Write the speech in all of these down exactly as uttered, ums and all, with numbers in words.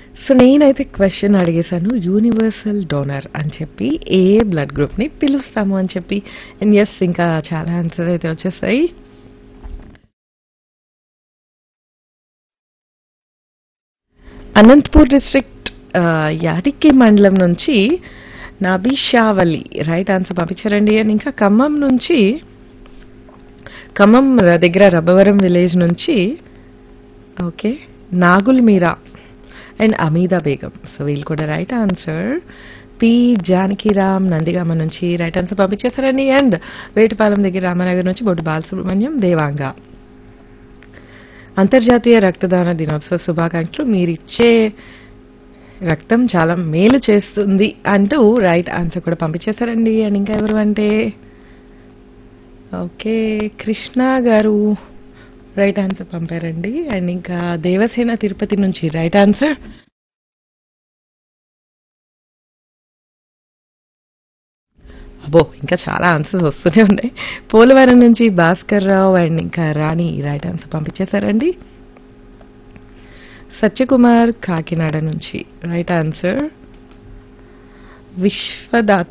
So నేనైతే question అడిగేశాను universal donor అని చెప్పి ఏ బ్లడ్ గ్రూప్ ని పిలుస్తాము అని చెప్పి. అండ్ ఎస్ ఇంకా చాలా ఆన్సర్ అయితే వచ్చేసాయి. అనంతపూర్ డిస్ట్రిక్ట్ యాడికి మండలం నుంచి నబిషావలి రైట్ ఆన్సర్ పంపించారండి. అండ్ ఇంకా ఖమ్మం నుంచి ఖమ్మం దగ్గర రబ్బవరం విలేజ్ నుంచి okay Nagul Meera and Ameeda Begum. So వీళ్ళు కూడా right answer. P Janakiram Nandigama నుంచి రైట్ ఆన్సర్ పంపించేశారని. అండ్ వేటపాలెం దగ్గర రామనగర్ నుంచి బొడ్డు బాలసుబ్రహ్మణ్యం దేవాంగ. అంతర్జాతీయ రక్తదాన దినోత్సవ శుభాకాంక్షలు. మీరిచ్చే రక్తం చాలా మేలు చేస్తుంది అంటూ రైట్ ఆన్సర్ కూడా పంపించేశారండి. అండ్ ఇంకా ఎవరు అంటే ఓకే కృష్ణ గారు రైట్ ఆన్సర్ పంపారండి. అండ్ ఇంకా దేవసేన తిరుపతి నుంచి రైట్ ఆన్సర్. అబ్బో ఇంకా చాలా ఆన్సర్స్ వస్తూనే ఉన్నాయి. పోలవరం నుంచి భాస్కర్ రావు అండ్ ఇంకా రాణి రైట్ ఆన్సర్ పంపించేశారండి. సత్యకుమార్ కాకినాడ నుంచి రైట్ ఆన్సర్. విశ్వదాత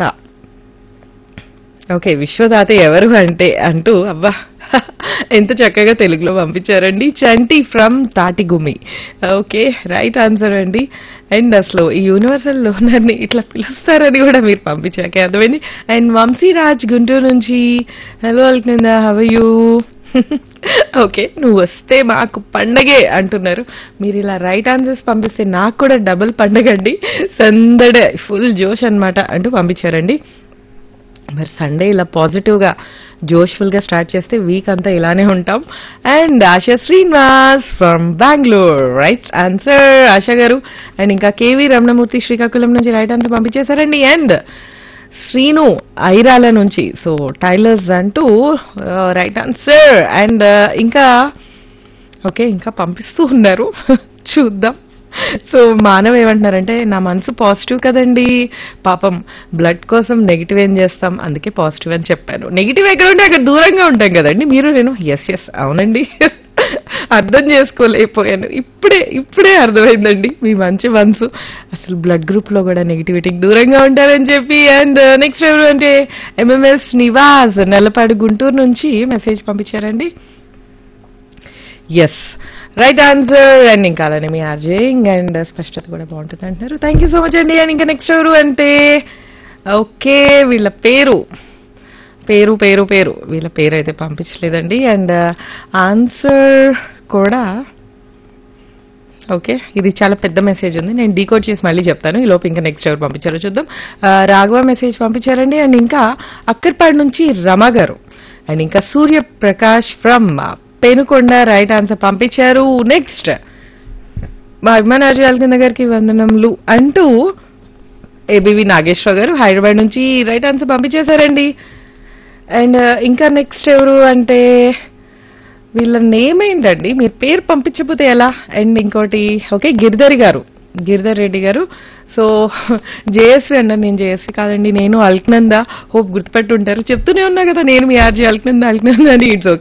ఓకే విశ్వదాత ఎవరు అంటే అంటూ అబ్బా ఎంత చక్కగా తెలుగులో పంపించారండి. చంటి ఫ్రమ్ తాటిగుమి. ఓకే రైట్ ఆన్సర్ అండి. అండ్ అసలు ఈ యూనివర్సల్ లోనర్ని ఇట్లా పిలుస్తారని కూడా మీరు పంపించాకే అర్థమైంది. అండ్ వంశీరాజ్ గుంటూరు నుంచి హలో అల్కింద హవ్ యూ. ఓకే నువ్వు వస్తే మాకు పండగే అంటున్నారు. మీరు ఇలా రైట్ ఆన్సర్స్ పంపిస్తే నాకు కూడా డబుల్ పండగ అండి, సందడే ఫుల్ జోష్ అనమాట అంటూ పంపించారండి. మరి సండే ఇలా పాజిటివ్గా జోష్ఫుల్ గా స్టార్ట్ చేస్తే వీక్ అంతా ఇలానే ఉంటాం. And ASHA Srinivas from Bengaluru right answer ASHA గారు. అండ్ ఇంకా కేవీ రమణమూర్తి శ్రీకాకుళం నుంచి right answer పంపించేశారండి. And Srinu Irala నుంచి సో టైలర్స్ అంటూ రైట్ ఆన్సర్. అండ్ ఇంకా ఓకే ఇంకా పంపిస్తూ ఉన్నారు చూద్దాం. సో మానవ్ ఏమంటున్నారంటే నా మనసు పాజిటివ్ కదండి, పాపం బ్లడ్ కోసం నెగిటివ్ ఏం చేస్తాం, అందుకే పాజిటివ్ అని చెప్పాను. నెగిటివ్ ఎక్కడ ఉంటే అక్కడ దూరంగా ఉంటాం కదండి మీరు నేను. ఎస్ ఎస్ అవునండి అర్థం చేసుకోలేకపోయాను, ఇప్పుడే ఇప్పుడే అర్థమైందండి మీ మంచి మనసు. అసలు బ్లడ్ గ్రూప్ లో కూడా నెగిటివిటీకి దూరంగా ఉంటారని చెప్పి. అండ్ నెక్స్ట్ ఎవరు అంటే ఎంఎంఎస్ నివాస్ నెలపాడు గుంటూరు నుంచి మెసేజ్ పంపించారండి. Yes right answer. అండ్ ఇంకా అలానే మీ ఆర్జేయింగ్ అండ్ స్పష్టత కూడా బాగుంటుంది అంటున్నారు. థ్యాంక్ యూ సో మచ్ అండి. అండ్ ఇంకా నెక్స్ట్ ఎవరు అంటే ఓకే వీళ్ళ పేరు పేరు పేరు పేరు వీళ్ళ పేరు అయితే పంపించలేదండి. అండ్ ఆన్సర్ కూడా ఓకే ఇది చాలా పెద్ద మెసేజ్ ఉంది, నేను డీకోడ్ చేసి మళ్ళీ చెప్తాను. ఈ లోపు ఇంకా నెక్స్ట్ ఎవరు పంపించారో చూద్దాం. రాఘవ మెసేజ్ పంపించారండి. అండ్ ఇంకా అక్కర్పాడు నుంచి రమ గారు. అండ్ ఇంకా Suryaprakash from Penukonda right answer పంపించారు. నెక్స్ట్ మా అభిమానార్జుల కింద గారికి వందనములు అంటూ ఏబివి నాగేశ్వర గారు హైదరాబాద్ నుంచి రైట్ ఆన్సర్ పంపించేశారండి. అండ్ ఇంకా నెక్స్ట్ ఎవరు అంటే వీళ్ళ నేమ్ ఏంటండి, మీరు పేరు పంపించకపోతే ఎలా. అండ్ ఇంకోటి ఓకే గిరిధరి గారు గిరిధర్ రెడ్డి గారు. సో జేఎస్వి అండి, నేను జేఎస్వి కాదండి, నేను అల్క్నంద. హోప్ గుర్తుపెట్టుంటారు, చెప్తూనే ఉన్నా కదా నేను మీ ఆర్జీ అల్క్నంద అల్క్నంద అని. It's okay.